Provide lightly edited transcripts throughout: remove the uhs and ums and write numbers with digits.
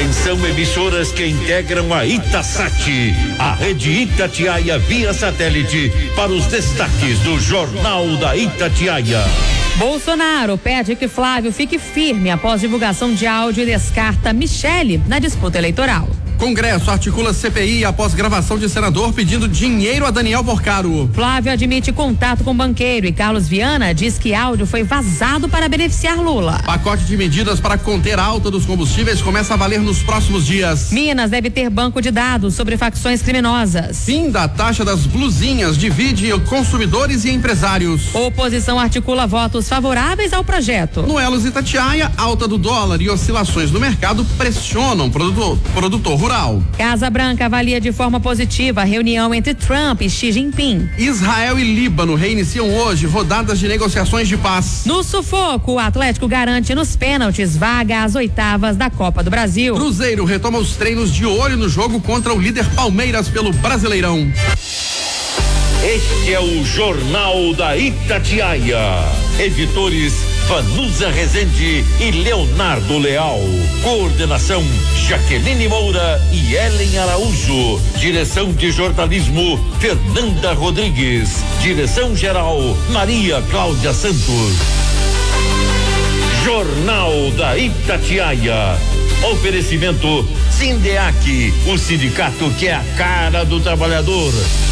Atenção, emissoras que integram a Itasat, a rede Itatiaia via satélite, para os destaques do Jornal da Itatiaia. Bolsonaro pede que Flávio fique firme após divulgação de áudio e descarta Michele na disputa eleitoral. Congresso articula CPI após gravação de senador pedindo dinheiro a Daniel Porcaro. Flávio admite contato com banqueiro e Carlos Viana diz que áudio foi vazado para beneficiar Lula. Pacote de medidas para conter a alta dos combustíveis começa a valer nos próximos dias. Minas deve ter banco de dados sobre facções criminosas. Fim da taxa das blusinhas divide consumidores e empresários. Oposição articula votos favoráveis ao projeto. No Elos Itatiaia, alta do dólar e oscilações no mercado pressionam produtor rural. Casa Branca avalia de forma positiva a reunião entre Trump e Xi Jinping. Israel e Líbano reiniciam hoje rodadas de negociações de paz. No sufoco, o Atlético garante nos pênaltis vaga às oitavas da Copa do Brasil. Cruzeiro retoma os treinos de olho no jogo contra o líder Palmeiras pelo Brasileirão. Este é o Jornal da Itatiaia. Editores Vanusa Rezende e Leonardo Leal. Coordenação Jaqueline Moura e Ellen Araújo. Direção de jornalismo Fernanda Rodrigues. Direção geral Maria Cláudia Santos. Jornal da Itatiaia. Oferecimento Sindeac, o sindicato que é a cara do trabalhador.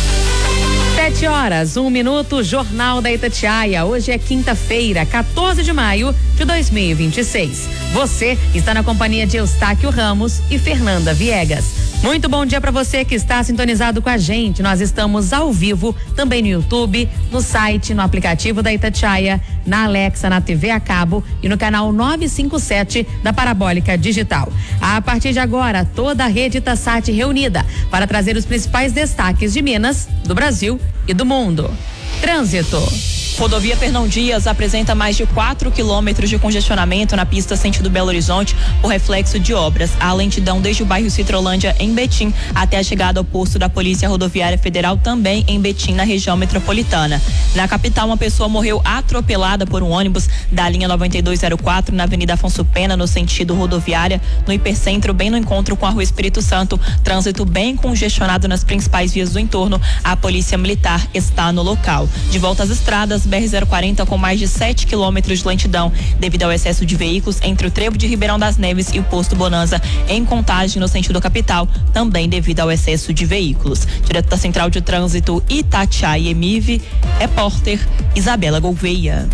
7h01, Jornal da Itatiaia. Hoje é quinta-feira, 14 de maio de 2026. Você está na companhia de Eustáquio Ramos e Fernanda Viegas. Muito bom dia para você que está sintonizado com a gente. Nós estamos ao vivo também no YouTube, no site, no aplicativo da Itatiaia, na Alexa, na TV a cabo e no canal 957 da Parabólica Digital. A partir de agora, toda a rede Itasat reunida para trazer os principais destaques de Minas, do Brasil e do mundo. Trânsito. Rodovia Fernão Dias apresenta mais de 4 quilômetros de congestionamento na pista sentido Belo Horizonte por reflexo de obras. Há lentidão desde o bairro Citrolândia em Betim até a chegada ao posto da Polícia Rodoviária Federal também em Betim, na região metropolitana. Na capital, uma pessoa morreu atropelada por um ônibus da linha 9204 na Avenida Afonso Pena, no sentido rodoviária, no hipercentro, bem no encontro com a Rua Espírito Santo. Trânsito bem congestionado nas principais vias do entorno. A Polícia Militar está no local. De volta às estradas, BR-040 com mais de 7 quilômetros de lentidão devido ao excesso de veículos entre o trevo de Ribeirão das Neves e o posto Bonanza em Contagem, no sentido capital, também devido ao excesso de veículos. Direto da Central de Trânsito Itatiaia e Emive, repórter Isabela Gouveia.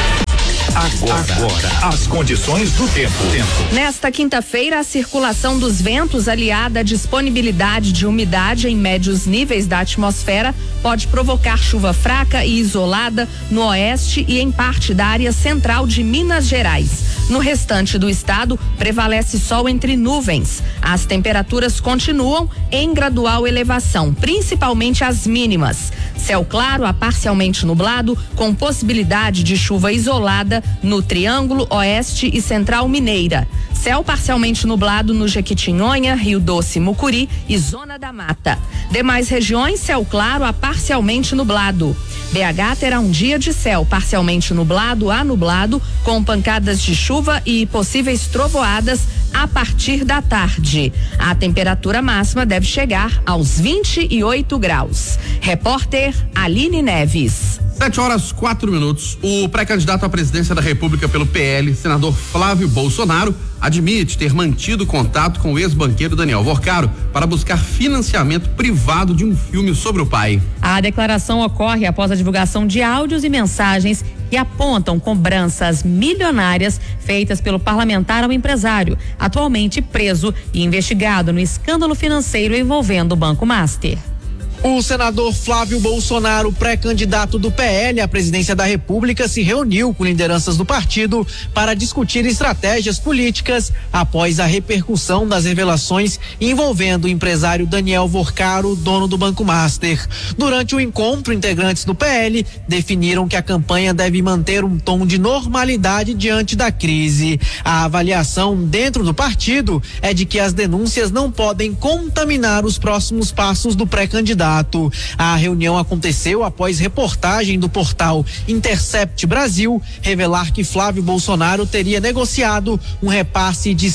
Agora, as condições do tempo. Nesta quinta-feira, a circulação dos ventos aliada à disponibilidade de umidade em médios níveis da atmosfera pode provocar chuva fraca e isolada no oeste e em parte da área central de Minas Gerais. No restante do estado, prevalece sol entre nuvens. As temperaturas continuam em gradual elevação, principalmente as mínimas. Céu claro a parcialmente nublado, com possibilidade de chuva isolada no Triângulo Oeste e Central Mineira. Céu parcialmente nublado no Jequitinhonha, Rio Doce, Mucuri e Zona da Mata. Demais regiões, céu claro a parcialmente nublado. BH terá um dia de céu parcialmente nublado a nublado, com pancadas de chuva e possíveis trovoadas a partir da tarde. A temperatura máxima deve chegar aos 28 graus. Repórter Aline Neves. 7h04. O pré-candidato à presidência da República pelo PL, senador Flávio Bolsonaro, admite ter mantido contato com o ex-banqueiro Daniel Porcaro para buscar financiamento privado de um filme sobre o pai. A declaração ocorre após a divulgação de áudios e mensagens que apontam cobranças milionárias feitas pelo parlamentar ao empresário, atualmente preso e investigado no escândalo financeiro envolvendo o Banco Master. O senador Flávio Bolsonaro, pré-candidato do PL à presidência da República, se reuniu com lideranças do partido para discutir estratégias políticas após a repercussão das revelações envolvendo o empresário Daniel Porcaro, dono do Banco Master. Durante o encontro, integrantes do PL definiram que a campanha deve manter um tom de normalidade diante da crise. A avaliação dentro do partido é de que as denúncias não podem contaminar os próximos passos do pré-candidato. pré-candidato. A reunião aconteceu após reportagem do portal Intercept Brasil revelar que Flávio Bolsonaro teria negociado um repasse de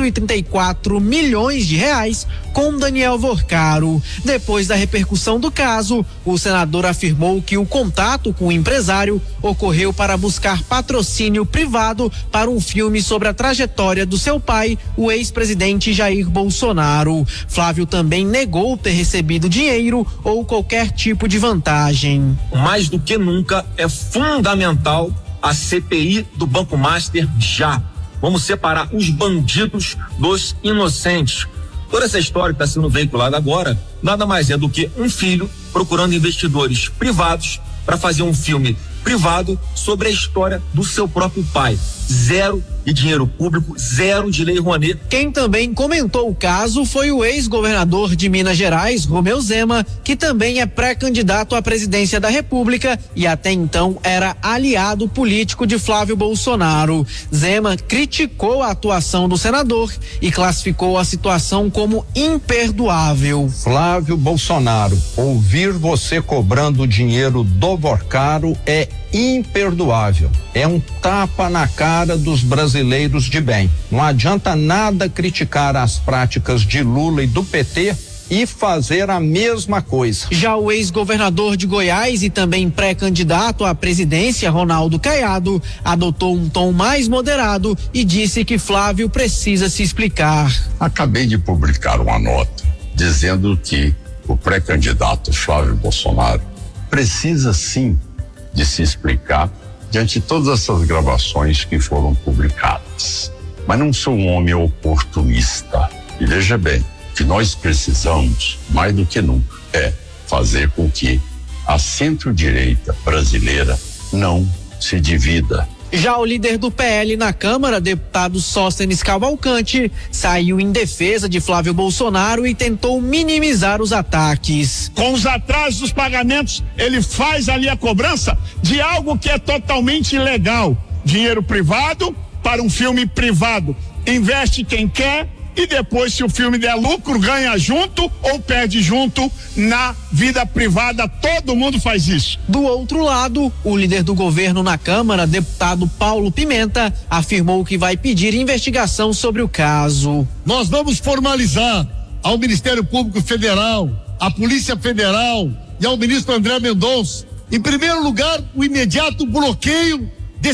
134 milhões de reais com Daniel Vorcaro. Depois da repercussão do caso, o senador afirmou que o contato com o empresário ocorreu para buscar patrocínio privado para um filme sobre a trajetória do seu pai, o ex-presidente Jair Bolsonaro. Flávio também negou ter recebido dinheiro ou qualquer tipo de vantagem. Mais do que nunca é fundamental a CPI do Banco Master já. Vamos separar os bandidos dos inocentes. Toda essa história que está sendo veiculada agora nada mais é do que um filho procurando investidores privados para fazer um filme privado sobre a história do seu próprio pai. Zero de dinheiro público, zero de lei Rouanet. Quem também comentou o caso foi o ex-governador de Minas Gerais, Romeu Zema, que também é pré-candidato à presidência da República e até então era aliado político de Flávio Bolsonaro. Zema criticou a atuação do senador e classificou a situação como imperdoável. Flávio Bolsonaro, ouvir você cobrando dinheiro do Vorcaro é imperdoável. É um tapa na cara dos brasileiros de bem. Não adianta nada criticar as práticas de Lula e do PT e fazer a mesma coisa. Já o ex-governador de Goiás e também pré-candidato à presidência, Ronaldo Caiado, adotou um tom mais moderado e disse que Flávio precisa se explicar. Acabei de publicar uma nota dizendo que o pré-candidato Flávio Bolsonaro precisa sim de se explicar diante de todas essas gravações que foram publicadas. Mas não sou um homem oportunista. E veja bem, o que nós precisamos, mais do que nunca, é fazer com que a centro-direita brasileira não se divida. Já o líder do PL na Câmara, deputado Sóstenes Cavalcante, saiu em defesa de Flávio Bolsonaro e tentou minimizar os ataques. Com os atrasos dos pagamentos, ele faz ali a cobrança de algo que é totalmente ilegal. Dinheiro privado para um filme privado. Investe quem quer e depois, se o filme der lucro, ganha junto ou perde junto na vida privada. Todo mundo faz isso. Do outro lado, o líder do governo na Câmara, deputado Paulo Pimenta, afirmou que vai pedir investigação sobre o caso. Nós vamos formalizar ao Ministério Público Federal, à Polícia Federal e ao ministro André Mendonça, em primeiro lugar, o imediato bloqueio de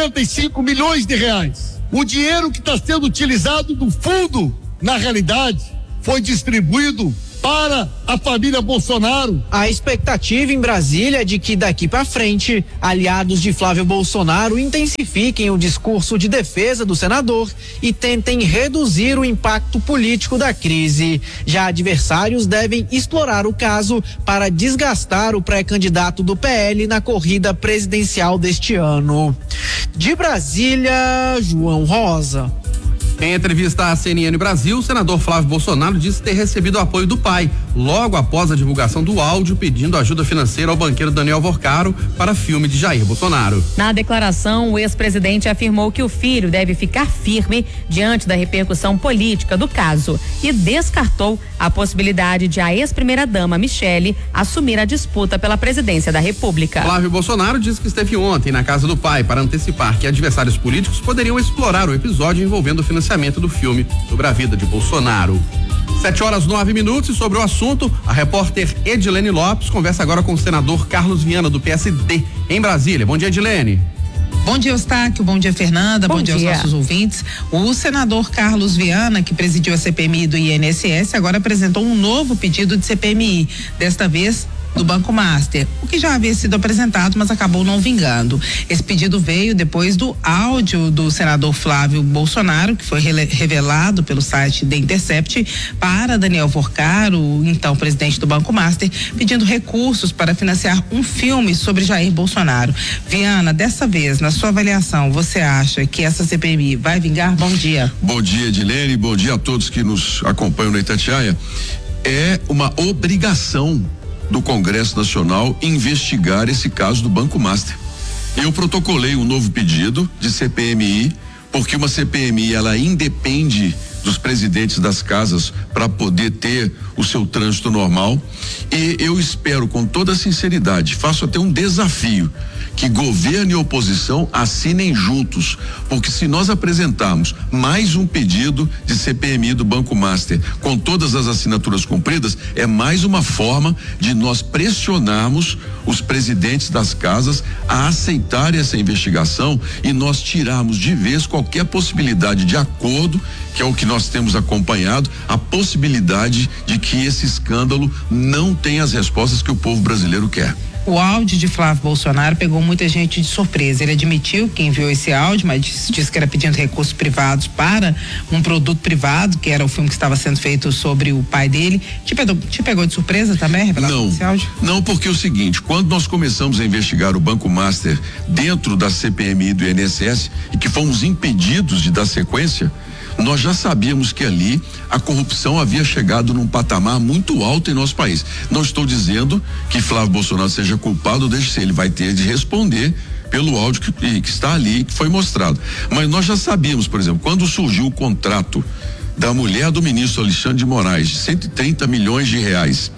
65 milhões de reais. O dinheiro que está sendo utilizado do fundo, na realidade, foi distribuído para a família Bolsonaro. A expectativa em Brasília é de que daqui para frente, aliados de Flávio Bolsonaro intensifiquem o discurso de defesa do senador e tentem reduzir o impacto político da crise. Já adversários devem explorar o caso para desgastar o pré-candidato do PL na corrida presidencial deste ano. De Brasília, João Rosa. Em entrevista à CNN Brasil, o senador Flávio Bolsonaro disse ter recebido o apoio do pai, logo após a divulgação do áudio pedindo ajuda financeira ao banqueiro Daniel Vorcaro para filme de Jair Bolsonaro. Na declaração, o ex-presidente afirmou que o filho deve ficar firme diante da repercussão política do caso e descartou a possibilidade de a ex-primeira-dama Michele assumir a disputa pela presidência da República. Flávio Bolsonaro disse que esteve ontem na casa do pai para antecipar que adversários políticos poderiam explorar o episódio envolvendo o financiamento do filme sobre a vida de Bolsonaro. 7h09 e sobre o assunto, a repórter Edilene Lopes conversa agora com o senador Carlos Viana do PSD em Brasília. Bom dia, Edilene. Bom dia, Eustáquio. Bom dia, Fernanda. Bom dia aos nossos ouvintes. O senador Carlos Viana, que presidiu a CPMI do INSS, agora apresentou um novo pedido de CPMI, desta vez do Banco Master, o que já havia sido apresentado, mas acabou não vingando. Esse pedido veio depois do áudio do senador Flávio Bolsonaro, que foi revelado pelo site The Intercept para Daniel Vorcaro, então presidente do Banco Master, pedindo recursos para financiar um filme sobre Jair Bolsonaro. Viana, dessa vez, na sua avaliação, você acha que essa CPMI vai vingar? Bom dia. Bom dia, Edilene. Bom dia a todos que nos acompanham na Itatiaia. É uma obrigação do Congresso Nacional investigar esse caso do Banco Master. Eu protocolei um novo pedido de CPMI, porque uma CPMI ela independe dos presidentes das casas para poder ter o seu trânsito normal. E eu espero, com toda sinceridade, faço até um desafio, que governo e oposição assinem juntos, porque se nós apresentarmos mais um pedido de CPMI do Banco Master com todas as assinaturas cumpridas, é mais uma forma de nós pressionarmos os presidentes das casas a aceitarem essa investigação e nós tirarmos de vez qualquer possibilidade de acordo, que é o que nós temos acompanhado, a possibilidade de que esse escândalo não tenha as respostas que o povo brasileiro quer. O áudio de Flávio Bolsonaro pegou muita gente de surpresa. Ele admitiu que enviou esse áudio, mas disse que era pedindo recursos privados para um produto privado, que era o filme que estava sendo feito sobre o pai dele. Te pegou de surpresa também a revelação desse áudio? Não, porque é o seguinte, quando nós começamos a investigar o Banco Master dentro da CPMI do INSS e que fomos impedidos de dar sequência, nós já sabíamos que ali a corrupção havia chegado num patamar muito alto em nosso país. Não estou dizendo que Flávio Bolsonaro seja culpado, deixe ser, ele vai ter de responder pelo áudio que está ali, que foi mostrado. Mas nós já sabíamos, por exemplo, quando surgiu o contrato da mulher do ministro Alexandre de Moraes, de 130 milhões de reais,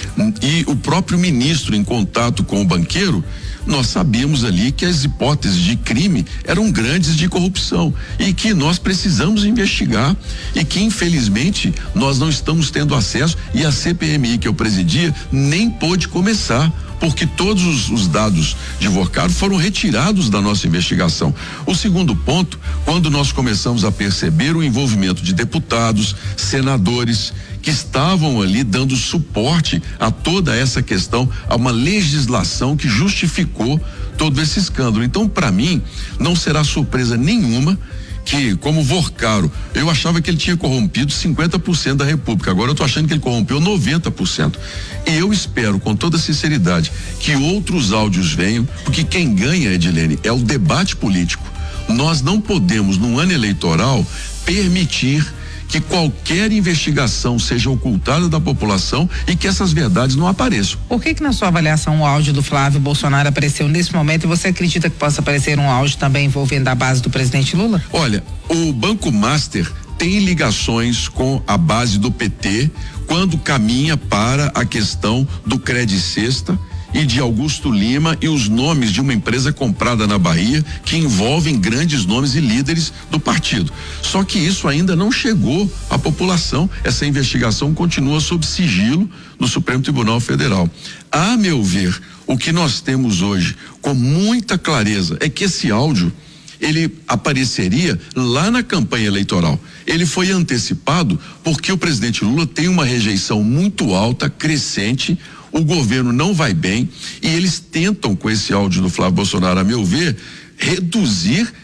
e o próprio ministro em contato com o banqueiro, nós sabíamos ali que as hipóteses de crime eram grandes de corrupção e que nós precisamos investigar e que infelizmente nós não estamos tendo acesso, e a CPMI que eu presidia nem pôde começar, porque todos os dados de Vorcaro foram retirados da nossa investigação. O segundo ponto, quando nós começamos a perceber o envolvimento de deputados, senadores, que estavam ali dando suporte a toda essa questão, a uma legislação que justificou todo esse escândalo. Então, para mim, não será surpresa nenhuma que, como Vorcaro, eu achava que ele tinha corrompido 50% da República, agora eu estou achando que ele corrompeu 90%. E eu espero, com toda sinceridade, que outros áudios venham, porque quem ganha, Edilene, é o debate político. Nós não podemos, num ano eleitoral, permitir que qualquer investigação seja ocultada da população e que essas verdades não apareçam. Por que na sua avaliação o áudio do Flávio Bolsonaro apareceu nesse momento e você acredita que possa aparecer um áudio também envolvendo a base do presidente Lula? Olha, o Banco Master tem ligações com a base do PT quando caminha para a questão do Credit Sexta e de Augusto Lima e os nomes de uma empresa comprada na Bahia que envolvem grandes nomes e líderes do partido. Só que isso ainda não chegou à população. Essa investigação continua sob sigilo no Supremo Tribunal Federal. A meu ver, o que nós temos hoje com muita clareza é que esse áudio ele apareceria lá na campanha eleitoral. Ele foi antecipado porque o presidente Lula tem uma rejeição muito alta, crescente. O governo não vai bem e eles tentam, com esse áudio do Flávio Bolsonaro, a meu ver, reduzir